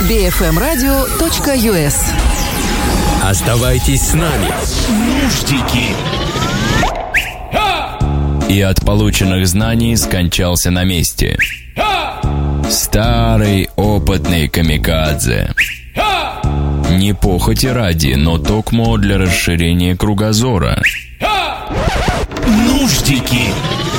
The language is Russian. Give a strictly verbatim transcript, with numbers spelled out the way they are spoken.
би эф эм радио точка ю эс. Оставайтесь с нами. Нуждики. И от полученных знаний скончался на месте. Старый опытный камикадзе. Не похоти ради, но токмо для расширения кругозора. Нуждики.